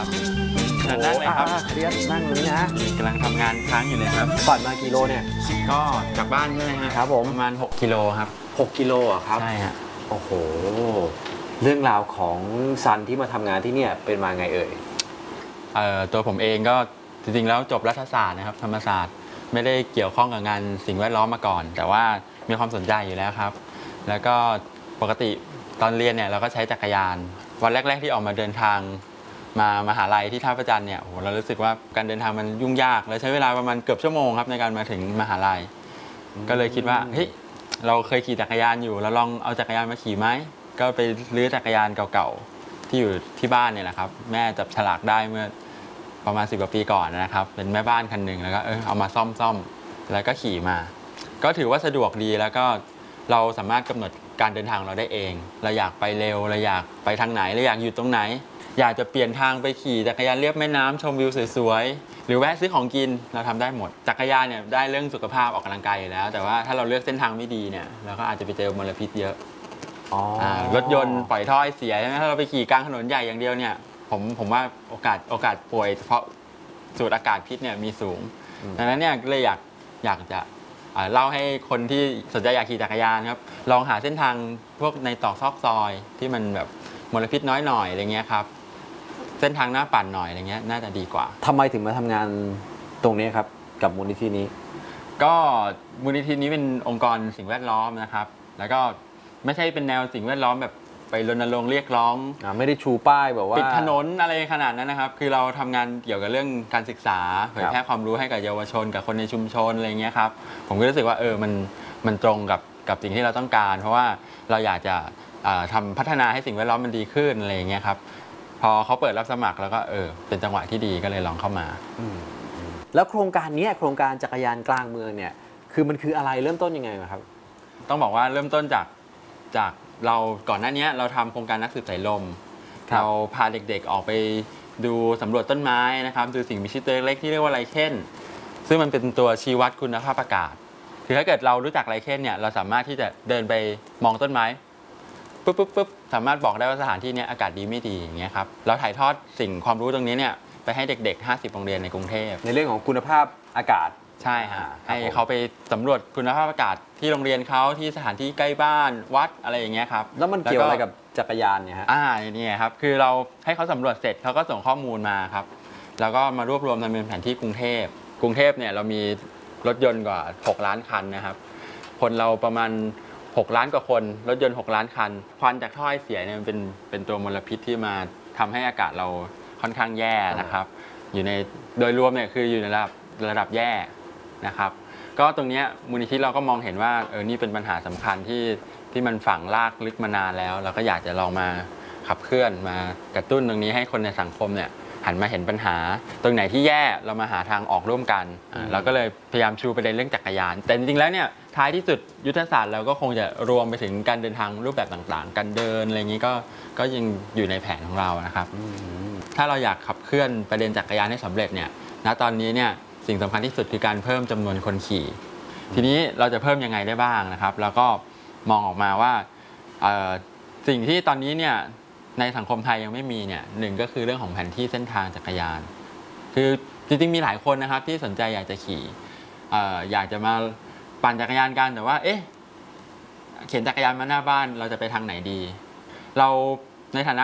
เชิญนั่งเลยครับเรียกนั่งนี้นะกำลังทำงานค้างอยู่เลยครับปั่นมากิโลเนี่ยก็จากบ้านใช่ไหมครับผมประมาณ6 กิโลครับ 6 กิโลอะครับใช่ฮะโอ้โหเรื่องราวของซันที่มาทำงานที่เนี่ยเป็นมาไงเอ่ยตัวผมเองก็จริงๆแล้วจบรัฐศาสตร์นะครับธรรมศาสตร์ไม่ได้เกี่ยวข้องกับงานสิ่งแวดล้อมมาก่อน แต่ว่ามีความสนใจอยู่แล้วครับแล้วก็ปกติตอนเรียนเนี่ยเราก็ใช้จักรยานวันแรกๆที่ออกมาเดินทางมามหาลัยที่ท่าพระจันทร์เนี่ยโอ้โหเรารู้สึกว่าการเดินทางมันยุ่งยากและใช้เวลาประมาณเกือบชั่วโมงครับในการมาถึงมหาลัยก็เลยคิดว่าเฮ้ยเราเคยขี่จักรยานอยู่เราลองเอาจักรยานมาขี่ไหมก็ไปรื้อจักรยานเก่าๆที่อยู่ที่บ้านเนี่ยแหละครับแม่จับฉลากได้เมื่อประมาณ10 กว่าปีก่อนนะครับเป็นแม่บ้านคันหนึ่งแล้วก็เอามาซ่อมแล้วก็ขี่มาก็ถือว่าสะดวกดีแล้วก็เราสามารถกำหนดการเดินทางเราได้เองเราอยากไปเร็วเราอยากไปทางไหนเราอยากอยู่ตรงไหนอยากจะเปลี่ยนทางไปขี่จักรยานเลียบแม่น้ำชมวิวสวยๆหรือแวะซื้อของกินเราทำได้หมดจักรยานเนี่ยได้เรื่องสุขภาพออกกำลังกายอยู่แล้วแต่ว่าถ้าเราเลือกเส้นทางไม่ดีเนี่ยเราก็อาจจะไปเจอมลพิษเยอะรถยนต์ปล่อยท่อไอเสียใช่ไหมถ้าเราไปขี่กลางถนนใหญ่อย่างเดียวเนี่ยผมว่าโอกาสป่วยเพราะสูดอากาศพิษเนี่ยมีสูงดังนั้นเนี่ยก็เลยอยากจะเล่าให้คนที่สนใจอยากขี่จักรยานครับลองหาเส้นทางพวกในตอกซอกซอยที่มันแบบมลพิษน้อยหน่อยอะไรเงี้ยครับเส้นทางหน้าปั่นหน่อยอะไรเงี้ยน่าจะดีกว่าทำไมถึงมาทำงานตรงนี้ครับกับมูลนิธินี้ก็มูลนิธินี้เป็นองค์กรสิ่งแวดล้อมนะครับแล้วก็ไม่ใช่เป็นแนวสิ่งแวดล้อมแบบไปรณรงค์เรียกร้องไม่ได้ชูป้ายแบบว่าปิดถนนอะไรขนาดนั้นนะครับคือเราทำงานเกี่ยวกับเรื่องการศึกษาเผยแพร่ความรู้ให้กับเยาวชนกับคนในชุมชนอะไรเงี้ยครับผมก็รู้สึกว่ามันตรงกับสิ่งที่เราต้องการเพราะว่าเราอยากจะทำพัฒนาให้สิ่งแวดล้อมมันดีขึ้นอะไรเงี้ยครับพอเขาเปิดรับสมัครแล้วก็เป็นจังหวะที่ดีก็เลยลองเข้ามาแล้วโครงการนี้โครงการจักรยานกลางเมืองเนี่ยคือมันคืออะไรเริ่มต้นยังไงครับต้องบอกว่าเริ่มต้นจากเราก่อนหน้านี้เราทำโครงการนักสืบสายลมเราพาเด็กๆออกไปดูสำรวจต้นไม้นะครับดูสิ่งมีชีวิตตัวเล็กที่เรียกว่าไลเคนซึ่งมันเป็นตัวชี้วัดคุณภาพอากาศคือถ้าเกิดเรารู้จักไลเคนเนี่ยเราสามารถที่จะเดินไปมองต้นไม้ปุ๊บสามารถบอกได้ว่าสถานที่นี้อากาศดีไม่ดีอย่างเงี้ยครับเราถ่ายทอดสิ่งความรู้ตรงนี้เนี่ยไปให้เด็กๆ50 โรงเรียนในกรุงเทพในเรื่องของคุณภาพอากาศใช่ฮะให้เขาไปสำรวจคุณภาพอากาศที่โรงเรียนเขาที่สถานที่ใกล้บ้านวัดอะไรอย่างเงี้ยครับแล้วมันเกี่ยวอะไรกับจักรยานเนี่ยฮะนี่ครับคือเราให้เขาสำรวจเสร็จเขาก็ส่งข้อมูลมาครับแล้วก็มารวบรวมทำเป็นแผนที่กรุงเทพเนี่ยเรามีรถยนต์กว่า6 ล้านคันนะครับคนเราประมาณ6 ล้านกว่าคนรถยนต์6 ล้านคันควันจากท่อไอเสียเนี่ยมันเป็นตัวมลพิษที่มาทำให้อากาศเราค่อนข้างแย่นะครับอยู่ในโดยรวมเนี่ยคืออยู่ในระดับแย่นะครับก็ตรงนี้มูลนิธิเราก็มองเห็นว่านี่เป็นปัญหาสำคัญที่มันฝังรากลึกมานานแล้วเราก็อยากจะลองมาขับเคลื่อนมากระตุ้นตรงนี้ให้คนในสังคมเนี่ยหันมาเห็นปัญหาตรงไหนที่แย่เรามาหาทางออกร่วมกันเราก็เลยพยายามชูประเด็นเรื่องจักรยานแต่จริงๆแล้วเนี่ยท้ายที่สุดยุทธศาสตร์เราก็คงจะรวมไปถึงการเดินทางรูปแบบต่างๆการเดินอะไรอย่างนี้ก็ยังอยู่ในแผนของเรานะครับถ้าเราอยากขับเคลื่อนประเด็นจักรยานให้สำเร็จเนี่ยณตอนนี้เนี่ยสิ่งสำคัญที่สุดคือการเพิ่มจำนวนคนขี่ทีนี้เราจะเพิ่มยังไงได้บ้างนะครับแล้วก็มองออกมาว่าสิ่งที่ตอนนี้เนี่ยในสังคมไทยยังไม่มีเนี่ยหนึ่งก็คือเรื่องของแผนที่เส้นทางจักรยานคือจริงๆมีหลายคนนะครับที่สนใจอยากจะขี่อยากจะมาปั่นจักรยานกันแต่ว่าเข็นจักรยานมาหน้าบ้านเราจะไปทางไหนดีเราในฐานะ